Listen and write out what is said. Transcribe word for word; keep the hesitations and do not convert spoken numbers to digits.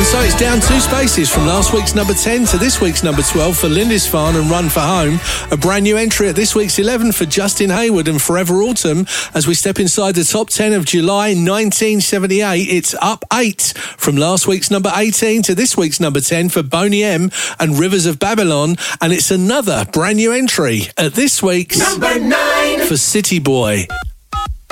And so it's down two spaces from last week's number ten to this week's number twelve for Lindisfarne and Run for Home. A brand new entry at this week's eleven for Justin Hayward and Forever Autumn. As we step inside the top ten of July nineteen seventy-eight, it's up eight from last week's number eighteen to this week's number ten for Boney M and Rivers of Babylon. And it's another brand new entry at this week's number nine for City Boy.